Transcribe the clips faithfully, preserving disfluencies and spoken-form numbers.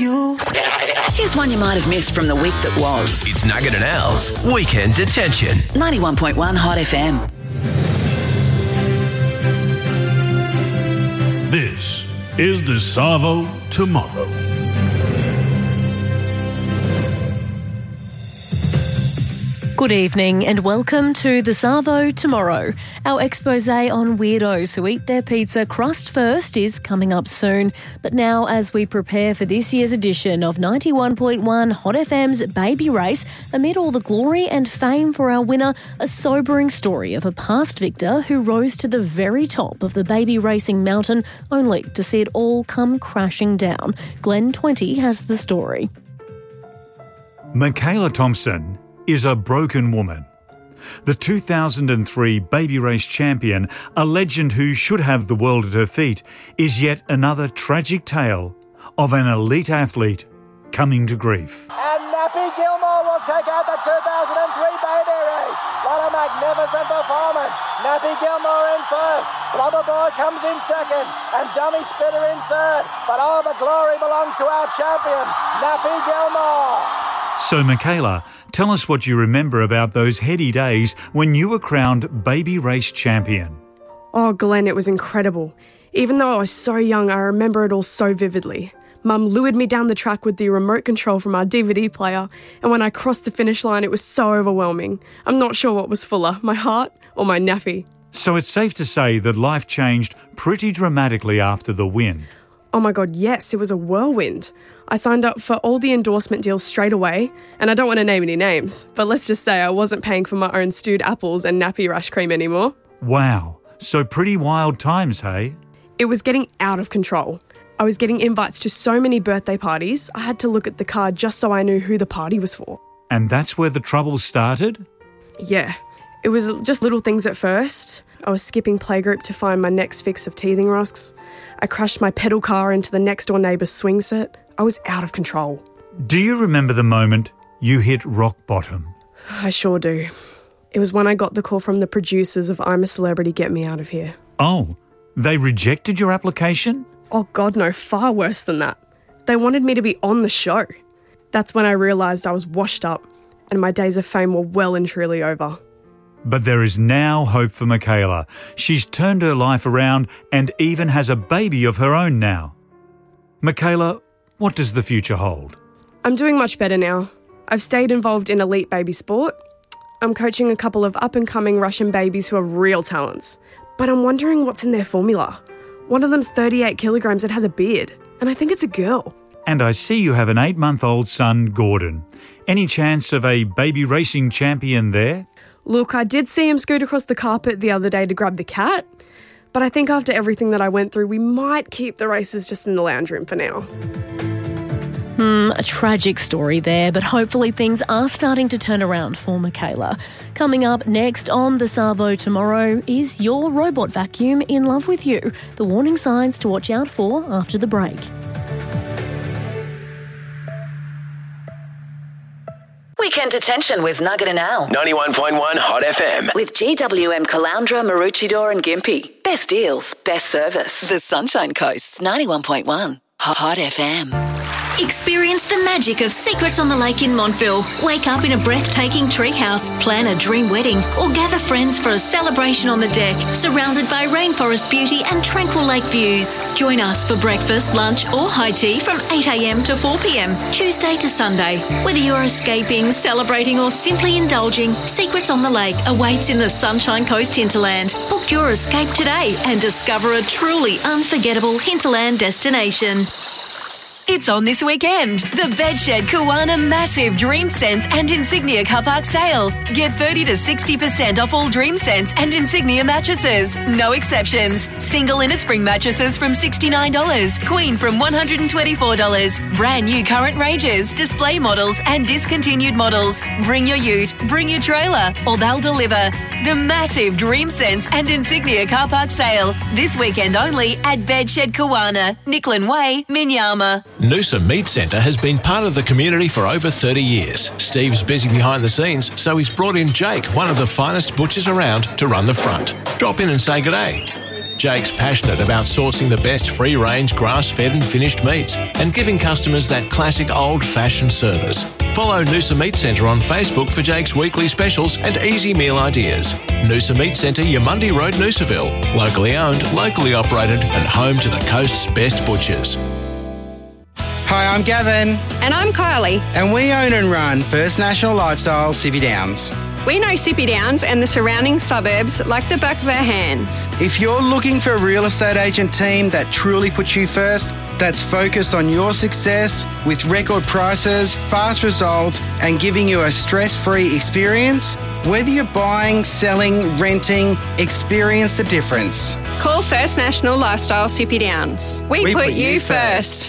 you. Here's one you might have missed from the week that was. It's Nugget and Al's Weekend Detention. ninety-one point one Hot F M. This is the Savo Tomorrow. Good evening and welcome to the Savo Tomorrow. Our expose on weirdos who eat their pizza crust first is coming up soon. But now, as we prepare for this year's edition of ninety-one point one Hot F M's Baby Race, amid all the glory and fame for our winner, a sobering story of a past victor who rose to the very top of the baby racing mountain only to see it all come crashing down. Glenn twenty has the story. Michaela Thompson is a broken woman. The two thousand three Baby Race champion, a legend who should have the world at her feet, is yet another tragic tale of an elite athlete coming to grief. And Nappy Gilmore will take out the two thousand three Baby Race. What a magnificent performance. Nappy Gilmore in first, Blubber Boy comes in second, and Dummy Spitter in third. But all the glory belongs to our champion, Nappy Gilmore. So, Michaela, tell us what you remember about those heady days when you were crowned Baby Race champion. Oh, Glenn, it was incredible. Even though I was so young, I remember it all so vividly. Mum lured me down the track with the remote control from our D V D player, and when I crossed the finish line, it was so overwhelming. I'm not sure what was fuller, my heart or my nappy. So it's safe to say that life changed pretty dramatically after the win. Oh my God, yes, it was a whirlwind. I signed up for all the endorsement deals straight away, and I don't want to name any names, but let's just say I wasn't paying for my own stewed apples and nappy rash cream anymore. Wow, so pretty wild times, hey? It was getting out of control. I was getting invites to so many birthday parties, I had to look at the card just so I knew who the party was for. And that's where the trouble started? Yeah, it was just little things at first. I was skipping playgroup to find my next fix of teething rocks. I crashed my pedal car into the next door neighbour's swing set. I was out of control. Do you remember the moment you hit rock bottom? I sure do. It was when I got the call from the producers of I'm a Celebrity, Get Me Out of Here. Oh, they rejected your application? Oh God, no, far worse than that. They wanted me to be on the show. That's when I realised I was washed up and my days of fame were well and truly over. But there is now hope for Michaela. She's turned her life around and even has a baby of her own now. Michaela, what does the future hold? I'm doing much better now. I've stayed involved in elite baby sport. I'm coaching a couple of up-and-coming Russian babies who are real talents. But I'm wondering what's in their formula. One of them's thirty-eight kilograms and has a beard. And I think it's a girl. And I see you have an eight-month-old son, Gordon. Any chance of a baby racing champion there? Look, I did see him scoot across the carpet the other day to grab the cat. But I think after everything that I went through, we might keep the races just in the lounge room for now. Hmm, a tragic story there, but hopefully things are starting to turn around for Michaela. Coming up next on the Savo Tomorrow, is your robot vacuum in love with you? The warning signs to watch out for after the break. Weekend Detention with Nugget and Al. ninety-one point one Hot F M. With G W M Caloundra, Maroochydore and Gympie. Best deals, best service. The Sunshine Coast's ninety-one point one Hot F M. Experience the magic of Secrets on the Lake in Montville. Wake up in a breathtaking treehouse, plan a dream wedding, or gather friends for a celebration on the deck, surrounded by rainforest beauty and tranquil lake views. Join us for breakfast, lunch, or high tea from eight a.m. to four p.m, Tuesday to Sunday. Whether you're escaping, celebrating, or simply indulging, Secrets on the Lake awaits in the Sunshine Coast hinterland. Book your escape today and discover a truly unforgettable hinterland destination. It's on this weekend. The Bedshed Kiwana Massive Dream Sense and Insignia Car Park Sale. Get thirty to sixty percent off all Dream Sense and Insignia mattresses. No exceptions. Single inner spring mattresses from sixty-nine dollars. Queen from one hundred twenty-four dollars. Brand new current ranges, display models and discontinued models. Bring your ute, bring your trailer, or they'll deliver. The Massive Dream Sense and Insignia Car Park Sale. This weekend only at Bedshed Kiwana, Nicklin Way, Minyama. Noosa Meat Centre has been part of the community for over thirty years. Steve's busy behind the scenes, so he's brought in Jake, one of the finest butchers around, to run the front. Drop in and say g'day. Jake's passionate about sourcing the best free-range, grass-fed and finished meats and giving customers that classic old-fashioned service. Follow Noosa Meat Centre on Facebook for Jake's weekly specials and easy meal ideas. Noosa Meat Centre, Yamundi Road, Noosaville. Locally owned, locally operated and home to the coast's best butchers. Hi, I'm Gavin. And I'm Kylie. And we own and run First National Lifestyle Sippy Downs. We know Sippy Downs and the surrounding suburbs like the back of our hands. If you're looking for a real estate agent team that truly puts you first, that's focused on your success with record prices, fast results, and giving you a stress-free experience, whether you're buying, selling, renting, experience the difference. Call First National Lifestyle Sippy Downs. We, we put, put you first. first.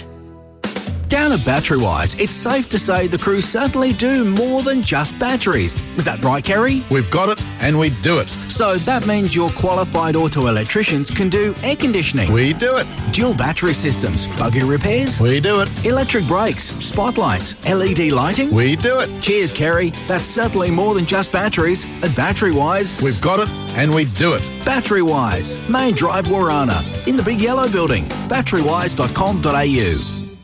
Down at Batterywise, it's safe to say the crew certainly do more than just batteries. Is that right, Kerry? We've got it and we do it. So that means your qualified auto electricians can do air conditioning. We do it. Dual battery systems, buggy repairs. We do it. Electric brakes, spotlights, L E D lighting. We do it. Cheers, Kerry. That's certainly more than just batteries. At Batterywise, we've got it and we do it. Batterywise, Main Drive, Warana, in the Big Yellow Building. batterywise dot com dot a u.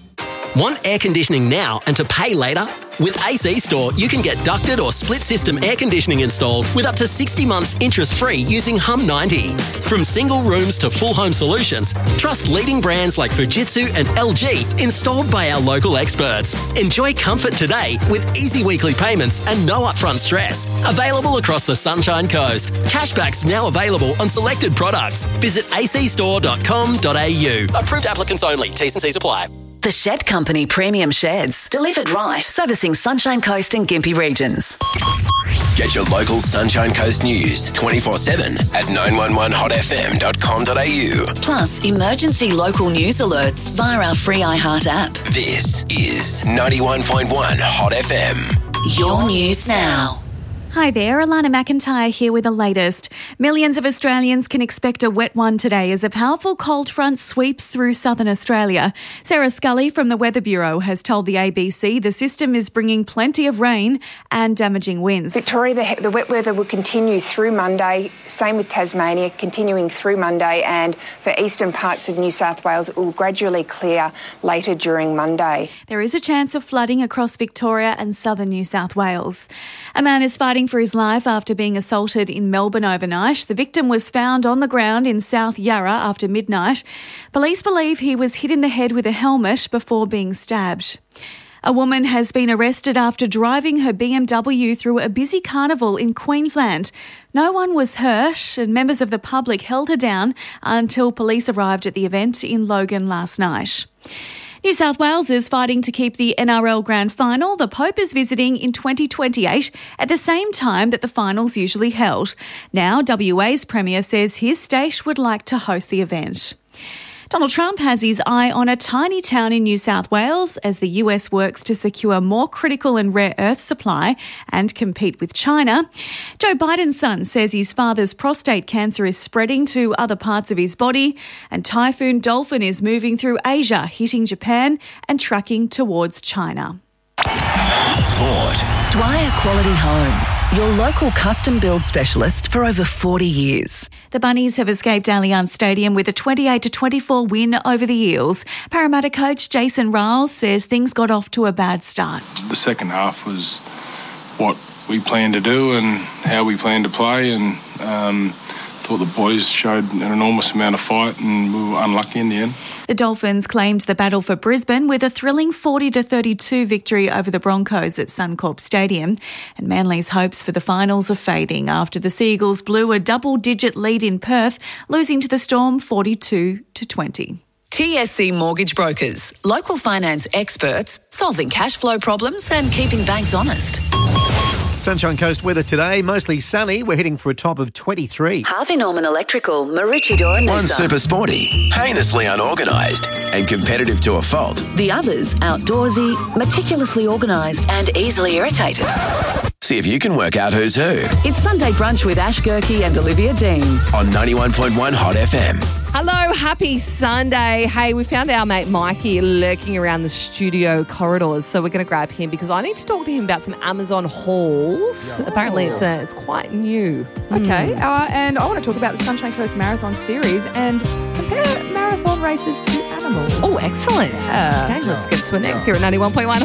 Want air conditioning now and to pay later? With A C Store, you can get ducted or split system air conditioning installed with up to sixty months interest-free using Hum ninety. From single rooms to full home solutions, trust leading brands like Fujitsu and L G installed by our local experts. Enjoy comfort today with easy weekly payments and no upfront stress. Available across the Sunshine Coast. Cashbacks now available on selected products. Visit a c store dot com dot a u. Approved applicants only. T's and C's apply. The Shed Company Premium Sheds. Delivered right. Servicing Sunshine Coast and Gympie regions. Get your local Sunshine Coast news twenty-four seven at nine one one hot f m dot com dot a u. Plus, emergency local news alerts via our free iHeart app. This is ninety-one point one Hot F M. Your news now. Hi there, Alana McIntyre here with the latest. Millions of Australians can expect a wet one today as a powerful cold front sweeps through southern Australia. Sarah Scully from the Weather Bureau has told the A B C the system is bringing plenty of rain and damaging winds. Victoria, the, the wet weather will continue through Monday, same with Tasmania, continuing through Monday, and for eastern parts of New South Wales it will gradually clear later during Monday. There is a chance of flooding across Victoria and southern New South Wales. A man is fighting for his life after being assaulted in Melbourne overnight. The victim was found on the ground in South Yarra after midnight. Police believe he was hit in the head with a helmet before being stabbed. A woman has been arrested after driving her B M W through a busy carnival in Queensland. No one was hurt and members of the public held her down until police arrived at the event in Logan last night. New South Wales is fighting to keep the N R L Grand Final. The Pope is visiting in twenty twenty-eight at the same time that the final's usually held. Now, W A's Premier says his state would like to host the event. Donald Trump has his eye on a tiny town in New South Wales as the U S works to secure more critical and rare earth supply and compete with China. Joe Biden's son says his father's prostate cancer is spreading to other parts of his body, and Typhoon Dolphin is moving through Asia, hitting Japan and tracking towards China. Sport. Dwyer Quality Homes, your local custom build specialist for over forty years. The Bunnies have escaped Allianz Stadium with a twenty-eight to twenty-four win over the Eels. Parramatta coach Jason Riles says things got off to a bad start. The second half was what we planned to do and how we planned to play, and um, thought the boys showed an enormous amount of fight and we were unlucky in the end. The Dolphins claimed the battle for Brisbane with a thrilling forty to thirty-two victory over the Broncos at Suncorp Stadium. And Manly's hopes for the finals are fading after the Seagulls blew a double-digit lead in Perth, losing to the Storm forty-two to twenty. T S C Mortgage Brokers, local finance experts, solving cash flow problems and keeping banks honest. Sunshine Coast weather today, mostly sunny. We're heading for a top of twenty-three. Harvey Norman Electrical, Maroochydore and One Noosa. super sporty, heinously unorganised and competitive to a fault. The others outdoorsy, meticulously organised and easily irritated. See if you can work out who's who. It's Sunday Brunch with Ash Gerke and Olivia Dean. On ninety-one point one Hot F M. Hello, happy Sunday. Hey, we found our mate Mikey lurking around the studio corridors, so we're going to grab him because I need to talk to him about some Amazon hauls. Yeah. Apparently, it's a, it's quite new. Okay, Mm. uh, and I want to talk about the Sunshine Coast Marathon Series and compare marathon races to animals. Oh, excellent. Yeah. Okay, let's get to it next here at ninety-one point one.